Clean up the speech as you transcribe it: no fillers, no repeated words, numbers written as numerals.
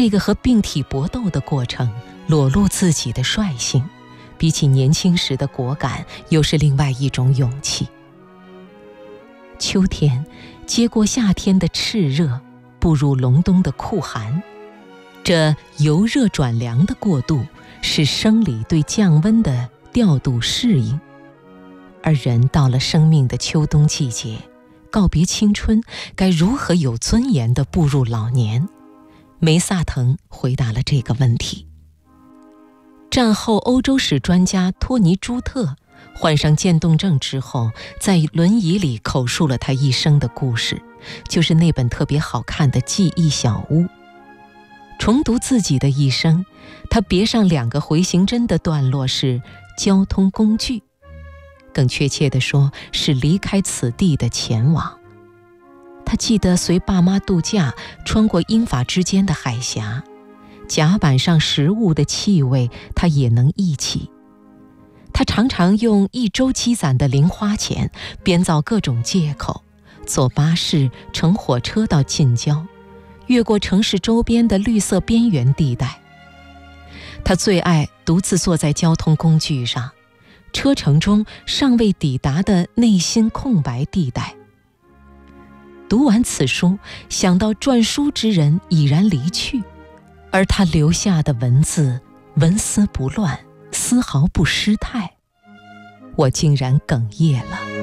这个和病体搏斗的过程裸露自己的率性，比起年轻时的果敢，又是另外一种勇气。秋天接过夏天的炽热，步入隆冬的酷寒，这由热转凉的过渡，是生理对降温的调度适应。而人到了生命的秋冬季节，告别青春，该如何有尊严地步入老年？梅萨腾回答了这个问题。战后欧洲史专家托尼·朱特患上渐冻症之后，在轮椅里口述了他一生的故事，就是那本特别好看的记忆小屋。重读自己的一生，他别上2个回形针的段落是交通工具，更确切地说是离开此地的前往。他记得随爸妈度假，穿过英法之间的海峡，甲板上食物的气味他也能忆起。他常常用1周积攒的零花钱，编造各种借口，坐巴士、乘火车到近郊，越过城市周边的绿色边缘地带。他最爱独自坐在交通工具上，车程中尚未抵达的内心空白地带。读完此书，想到撰书之人已然离去，而他留下的文字纹丝不乱，丝毫不失态，我竟然哽咽了。